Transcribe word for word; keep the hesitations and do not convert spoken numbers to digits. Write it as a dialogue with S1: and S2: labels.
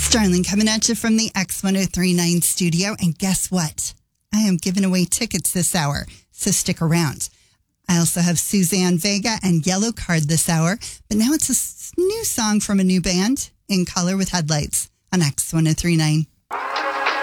S1: Starling coming at you from the X one oh three point nine studio. And guess what? I am giving away tickets this hour, so stick around. I also have Suzanne Vega and Yellow Card this hour. But now it's a new song from a new band, In Color with Headlights, on X one oh three point nine.